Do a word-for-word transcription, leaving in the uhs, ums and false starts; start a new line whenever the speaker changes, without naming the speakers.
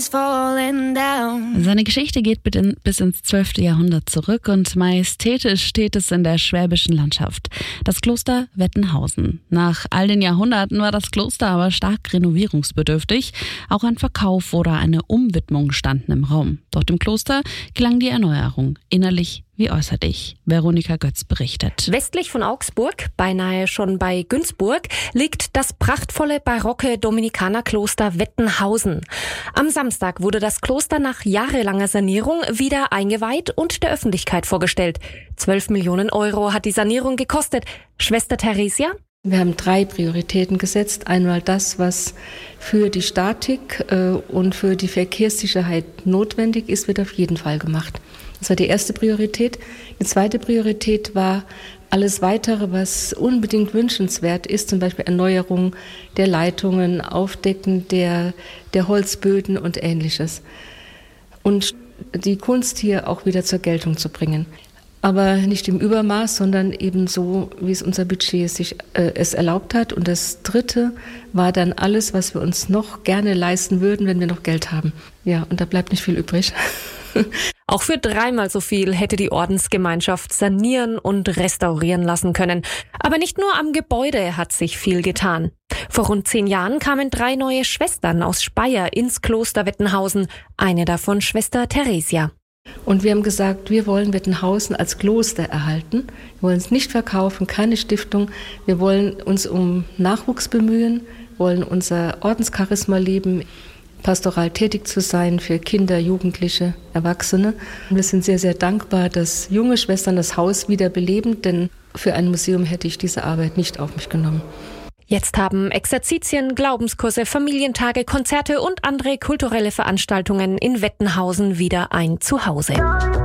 Seine Geschichte geht bis ins zwölfte Jahrhundert zurück und majestätisch steht es in der schwäbischen Landschaft. Das Kloster Wettenhausen. Nach all den Jahrhunderten war das Kloster aber stark renovierungsbedürftig. Auch ein Verkauf oder eine Umwidmung standen im Raum. Dort im Kloster gelang die Erneuerung, innerlich wie äußerlich. Veronika Götz berichtet.
Westlich von Augsburg, beinahe schon bei Günzburg, liegt das prachtvolle barocke Dominikanerkloster Wettenhausen. Am Samstag wurde das Kloster nach jahrelanger Sanierung wieder eingeweiht und der Öffentlichkeit vorgestellt. Zwölf Millionen Euro hat die Sanierung gekostet. Schwester Theresia?
Wir haben drei Prioritäten gesetzt. Einmal das, was für die Statik äh, und für die Verkehrssicherheit notwendig ist, wird auf jeden Fall gemacht. Das war die erste Priorität. Die zweite Priorität war alles Weitere, was unbedingt wünschenswert ist, zum Beispiel Erneuerung der Leitungen, Aufdecken der, der Holzböden und Ähnliches. Und die Kunst hier auch wieder zur Geltung zu bringen. Aber nicht im Übermaß, sondern eben so, wie es unser Budget sich äh, es erlaubt hat. Und das Dritte war dann alles, was wir uns noch gerne leisten würden, wenn wir noch Geld haben. Ja, und da bleibt nicht viel übrig.
Auch für dreimal so viel hätte die Ordensgemeinschaft sanieren und restaurieren lassen können. Aber nicht nur am Gebäude hat sich viel getan. Vor rund zehn Jahren kamen drei neue Schwestern aus Speyer ins Kloster Wettenhausen. Eine davon Schwester Theresia.
Und wir haben gesagt, wir wollen Wettenhausen als Kloster erhalten. Wir wollen es nicht verkaufen, keine Stiftung. Wir wollen uns um Nachwuchs bemühen, wollen unser Ordenscharisma leben, pastoral tätig zu sein für Kinder, Jugendliche, Erwachsene. Und wir sind sehr, sehr dankbar, dass junge Schwestern das Haus wieder beleben, denn für ein Museum hätte ich diese Arbeit nicht auf mich genommen.
Jetzt haben Exerzitien, Glaubenskurse, Familientage, Konzerte und andere kulturelle Veranstaltungen in Wettenhausen wieder ein Zuhause.